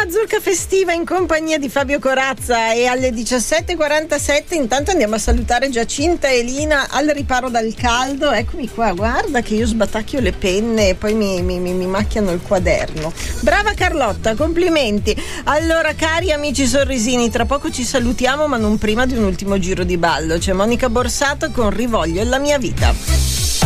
Mazurka festiva in compagnia di Fabio Corazza, e alle 17:47 intanto andiamo a salutare Giacinta e Lina al riparo dal caldo. Eccomi qua, guarda che io sbatacchio le penne e poi mi macchiano il quaderno. Brava Carlotta, complimenti. Allora, cari amici sorrisini, tra poco ci salutiamo, ma non prima di un ultimo giro di ballo. C'è Monica Borsato con Rivoglio la mia vita.